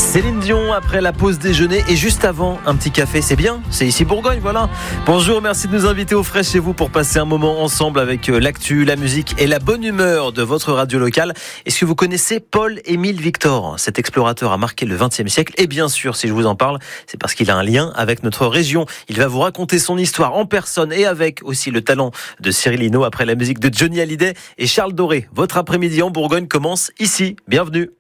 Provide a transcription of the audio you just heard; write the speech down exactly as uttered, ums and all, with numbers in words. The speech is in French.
Céline Dion après la pause déjeuner et juste avant un petit café, c'est bien, c'est ici Bourgogne, voilà. Bonjour, merci de nous inviter au frais chez vous pour passer un moment ensemble avec l'actu, la musique et la bonne humeur de votre radio locale. Est-ce que vous connaissez Paul-Émile Victor? Cet explorateur a marqué le vingtième siècle et bien sûr, si je vous en parle, c'est parce qu'il a un lien avec notre région. Il va vous raconter son histoire en personne et avec aussi le talent de Cyril Hinault après la musique de Johnny Hallyday et Charles Doré. Votre après-midi en Bourgogne commence ici. Bienvenue.